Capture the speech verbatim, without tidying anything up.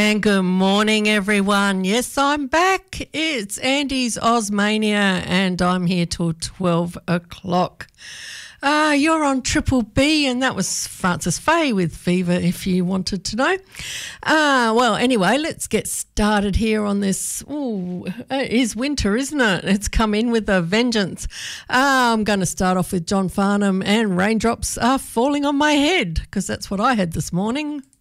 And good morning, everyone. Yes, I'm back. It's Andy's Osmania, and I'm here till twelve o'clock. Uh, you're on Triple B, and that was Francis Fay with Fever, if you wanted to know. Uh, well, anyway, let's get started here on this. Ooh, it is winter, isn't it? It's come in with a vengeance. Uh, I'm going to start off with John Farnham and Raindrops Are Falling on My Head, because that's what I had this morning.